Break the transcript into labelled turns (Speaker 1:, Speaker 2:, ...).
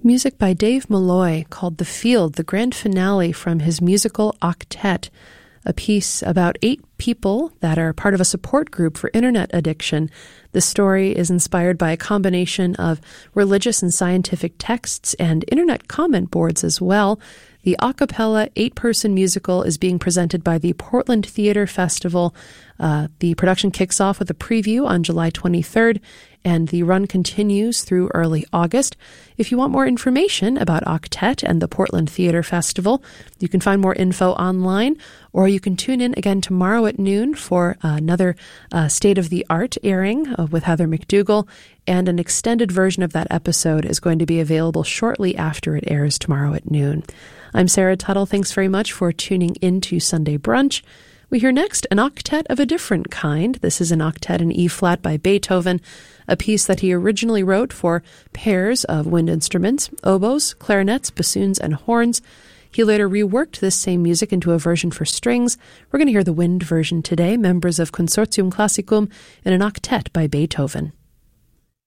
Speaker 1: music by Dave Malloy called The Field, the grand finale from his musical Octet, a piece about 8 people that are part of a support group for internet addiction. The story is inspired by a combination of religious and scientific texts and internet comment boards as well. The a cappella 8-person musical is being presented by the Portland Theater Festival. The production kicks off with a preview on July 23rd, and the run continues through early August. If you want more information about Octet and the Portland Theater Festival, you can find more info online, or you can tune in again tomorrow at noon for another State of the Art airing with Heather McDougall, and an extended version of that episode is going to be available shortly after it airs tomorrow at noon. I'm Sarah Tuttle. Thanks very much for tuning in to Sunday Brunch. We hear next an octet of a different kind. This is an octet in E-flat by Beethoven, a piece that he originally wrote for pairs of wind instruments, oboes, clarinets, bassoons, and horns. He later reworked this same music into a version for strings. We're going to hear the wind version today, members of Consortium Classicum, in an octet by Beethoven.